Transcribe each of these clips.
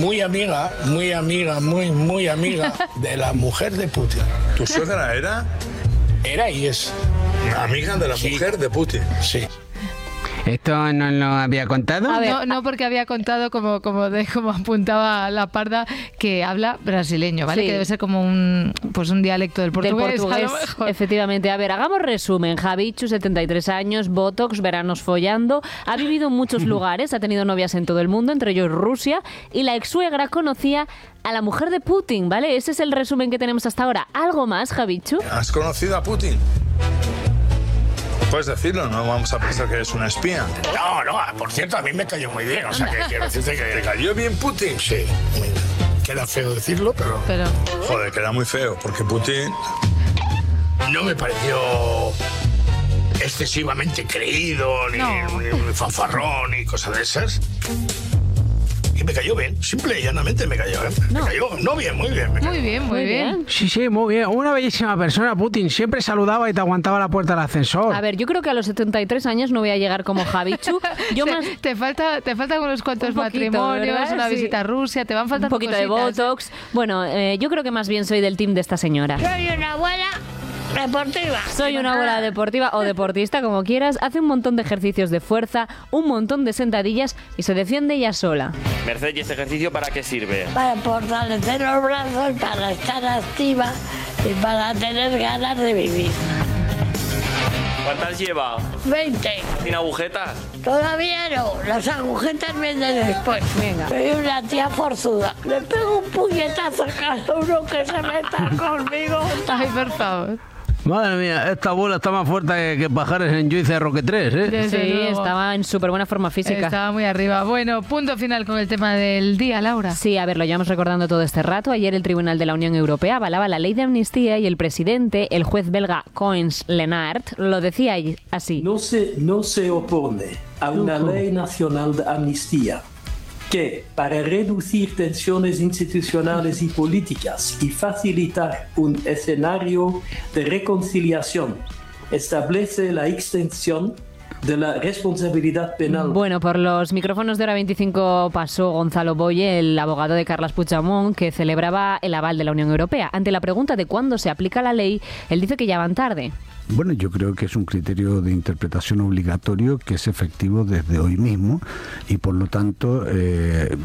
muy amiga de la mujer de Putin. ¿Tu suegra era? Era y es. Amiga de la mujer de Putin. Sí. ¿Esto no lo había contado? A ver, no, porque había contado, como apuntaba la parda, que habla brasileño, ¿vale? Sí. Que debe ser como un dialecto del portugués. A lo mejor. Efectivamente. A ver, hagamos resumen. Javichu, 73 años, botox, veranos follando, ha vivido en muchos lugares, ha tenido novias en todo el mundo, entre ellos Rusia, y la ex-suegra conocía a la mujer de Putin, ¿vale? Ese es el resumen que tenemos hasta ahora. ¿Algo más, Javichu? ¿Has conocido a Putin? Puedes decirlo, no vamos a pensar que eres una espía. No, por cierto, a mí me cayó muy bien. O sea, que quiero decirte que... ¿Te cayó bien Putin? Sí, muy bien. Queda feo decirlo, pero... Joder, queda muy feo, porque Putin... No me pareció excesivamente creído, ni fanfarrón, ni cosas de esas. Y me cayó bien, simple y llanamente me cayó bien. Me cayó, no bien, muy bien. Muy bien. Sí, muy bien. Una bellísima persona, Putin. Siempre saludaba y te aguantaba la puerta del ascensor. A ver, yo creo que a los 73 años no voy a llegar como Javichu. Te falta unos cuantos Un poquito, matrimonios, ¿verdad? una Sí. visita a Rusia, te van faltando un poquito de cositas. botox. Bueno, yo creo que más bien soy del team de esta señora. Soy una abuela deportiva. Soy una abuela deportiva o deportista, como quieras. Hace un montón de ejercicios de fuerza, un montón de sentadillas y se defiende ella sola. Mercedes, ¿y este ejercicio para qué sirve? Para fortalecer los brazos, para estar activa y para tener ganas de vivir. ¿Cuántas lleva? 20. ¿Sin agujetas? Todavía no, las agujetas vienen después. Venga. Soy una tía forzuda. Le pego un puñetazo a cada uno que se meta conmigo. Ay, por favor. Madre mía, esta abuela está más fuerte que Pajares en Juice Roque 3, ¿eh? Desde Sí, luego. estaba en súper buena forma física. Estaba muy arriba. Bueno, punto final con el tema del día, Laura. Sí, a ver, lo llevamos recordando todo este rato. Ayer el Tribunal de la Unión Europea avalaba la ley de amnistía y el presidente, el juez belga Coens Lenart, lo decía así. No se opone a una ley nacional de amnistía que, para reducir tensiones institucionales y políticas y facilitar un escenario de reconciliación, establece la extensión de la responsabilidad penal. Bueno, por los micrófonos de Hora 25 pasó Gonzalo Boye, el abogado de Carles Puigdemont, que celebraba el aval de la Unión Europea. Ante la pregunta de cuándo se aplica la ley, él dice que ya van tarde. Bueno, yo creo que es un criterio de interpretación obligatorio que es efectivo desde hoy mismo y por lo tanto el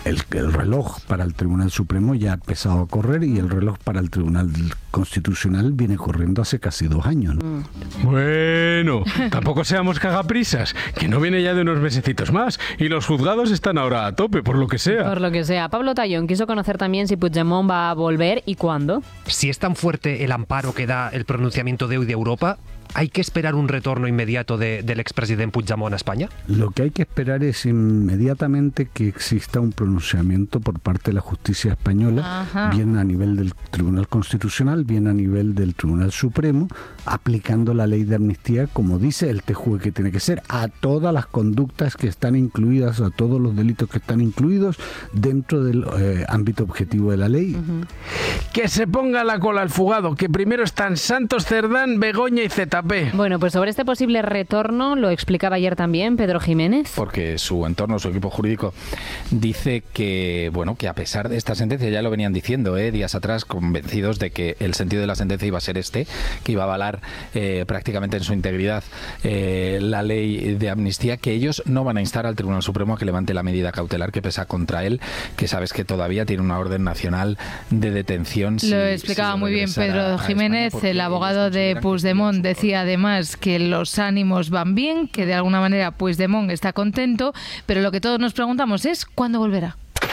reloj para el Tribunal Supremo ya ha empezado a correr y el reloj para el Tribunal Constitucional viene corriendo hace casi 2 años, ¿no? Bueno, tampoco seamos cagaprisas, que no viene ya de unos mesecitos más y los juzgados están ahora a tope, por lo que sea. Por lo que sea. Pablo Tallón quiso conocer también si Puigdemont va a volver y cuándo. Si es tan fuerte el amparo que da el pronunciamiento de hoy de Europa, ¿hay que esperar un retorno inmediato del expresidente Puigdemont a España? Lo que hay que esperar es inmediatamente que exista un pronunciamiento por parte de la justicia española, bien a nivel del Tribunal Constitucional, bien a nivel del Tribunal Supremo, aplicando la ley de amnistía, como dice el TJUE que tiene que ser, a todas las conductas que están incluidas, a todos los delitos que están incluidos dentro del ámbito objetivo de la ley. Que se ponga la cola al fugado, que primero están Santos Cerdán, Begoña y ZP. Bueno, pues sobre este posible retorno lo explicaba ayer también Pedro Jiménez. Porque su entorno, su equipo jurídico, dice que, bueno, que a pesar de esta sentencia, ya lo venían diciendo días atrás, convencidos de que el sentido de la sentencia iba a ser que iba a avalar prácticamente en su integridad la ley de amnistía, que ellos no van a instar al Tribunal Supremo a que levante la medida cautelar que pesa contra él, que sabes que todavía tiene una orden nacional de detención. Lo explicaba muy bien Pedro Jiménez, el abogado de Puigdemont, decía además que los ánimos van bien, que de alguna manera Puigdemont está contento, pero lo que todos nos preguntamos es ¿cuándo volverá?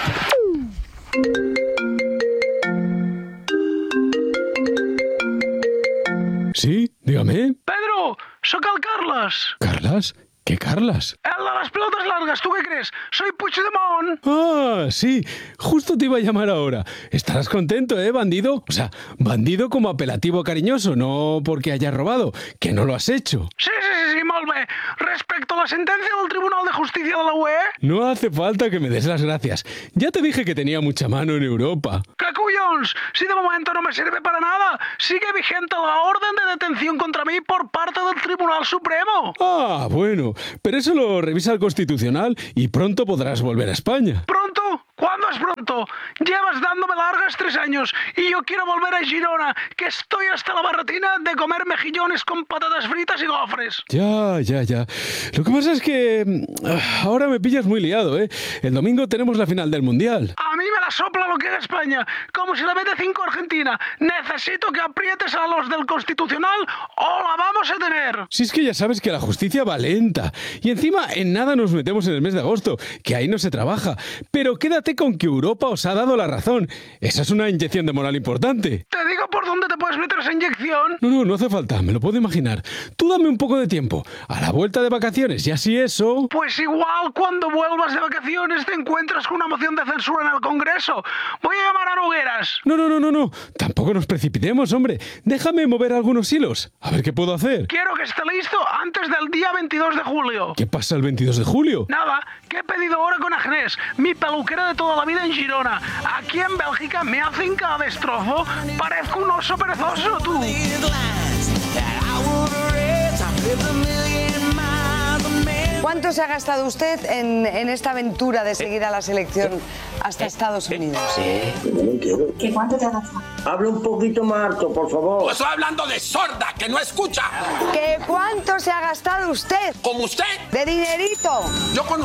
Sí, dígame. Pedro, soy Carlas. ¿Carlas? ¿Qué Carlas? El de las pelotas largas, ¿tú qué crees? Soy Puigdemont. Ah, sí, justo te iba a llamar ahora. Estarás contento, bandido? O sea, bandido como apelativo cariñoso, no porque hayas robado, que no lo has hecho. Sí, molt bé. Respecto a la sentencia del Tribunal de Justicia de la UE... No hace falta que me des las gracias. Ya te dije que tenía mucha mano en Europa. ¿Qué cuyons? Si de momento no me sirve para nada. Sigue vigente la orden de detención contra mí por parte del Tribunal Supremo. Ah, bueno, pero eso lo revisa el Constitucional y pronto podrás volver a España. ¿Pronto? ¿Cuándo es pronto? Llevas dándome largas 3 años y yo quiero volver a Girona, que estoy hasta la barretina de comer mejillones con patatas fritas y gofres. Ya. Lo que pasa es que ahora me pillas muy liado, ¿eh? El domingo tenemos la final del Mundial. A mí me la sopla lo que haga España, como si la mete 5 Argentina. Necesito que aprietes a los del Constitucional o la vamos a tener. Si es que ya sabes que la justicia va lenta. Y encima en nada nos metemos en el mes de agosto, que ahí no se trabaja. Pero quédate con que Europa os ha dado la razón. Esa es una inyección de moral importante. ¿Te digo por dónde te puedes meter esa inyección? No hace falta, me lo puedo imaginar. Tú dame un poco de tiempo. A la vuelta de vacaciones, y así eso... Pues igual cuando vuelvas de vacaciones te encuentras con una moción de censura en el Congreso. Voy a llamar a Nogueras. No. Tampoco nos precipitemos, hombre. Déjame mover algunos hilos. A ver qué puedo hacer. Quiero que esté listo antes del día 22 de julio. ¿Qué pasa el 22 de julio? Nada, que he pedido hora con Agnès, mi peluquera de toda la vida en Girona. Aquí en Bélgica me hacen cada destrozo. Parezco un oso perezoso, tú. ¿Cuánto se ha gastado usted en esta aventura de seguir a la selección hasta Estados Unidos? ¿Qué cuánto te ha gastado? Habla un poquito más alto, por favor. Pues estoy hablando de sorda, que no escucha. ¿Qué cuánto se ha gastado usted? ¿Como usted? De dinerito. Yo con